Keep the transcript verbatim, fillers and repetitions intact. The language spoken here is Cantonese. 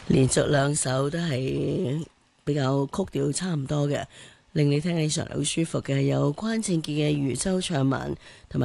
連續兩首都係比較曲調差唔多嘅，令你聽起上嚟好舒服嘅，有關正傑嘅《漁舟唱晚》同埋